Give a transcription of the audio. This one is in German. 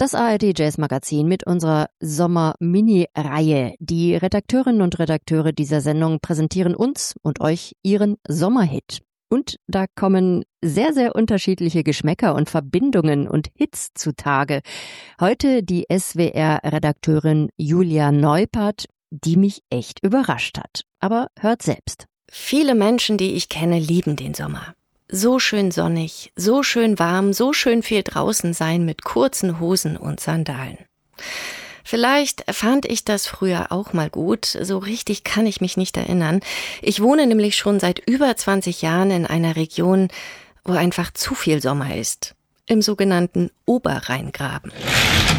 Das ARD Jazz Magazin mit unserer Sommer-Mini-Reihe. Die Redakteurinnen und Redakteure dieser Sendung präsentieren uns und euch ihren Sommerhit. Und da kommen sehr, sehr unterschiedliche Geschmäcker und Verbindungen und Hits zutage. Heute die SWR-Redakteurin Julia Neupert, die mich echt überrascht hat. Aber hört selbst. Viele Menschen, die ich kenne, lieben den Sommer. So schön sonnig, so schön warm, so schön viel draußen sein mit kurzen Hosen und Sandalen. Vielleicht fand ich das früher auch mal gut, so richtig kann ich mich nicht erinnern. Ich wohne nämlich schon seit über 20 Jahren in einer Region, wo einfach zu viel Sommer ist, im sogenannten Oberrheingraben.